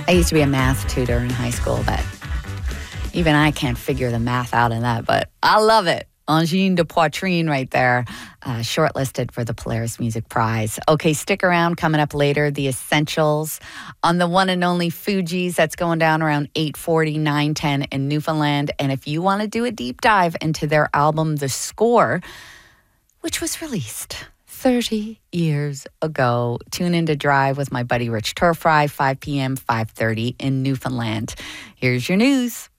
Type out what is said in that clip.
I used to be a math tutor in high school, but even I can't figure the math out in that, but I love it. Angine de Poitrine right there, shortlisted for the Polaris Music Prize. Okay, stick around. Coming up later, The Essentials on the one and only Fugees. That's going down around 8:40, 9:10 in Newfoundland. And if you want to do a deep dive into their album, The Score, which was released 30 years ago, tune in to Drive with my buddy Rich Turfry, 5 p.m., 5:30 in Newfoundland. Here's your news.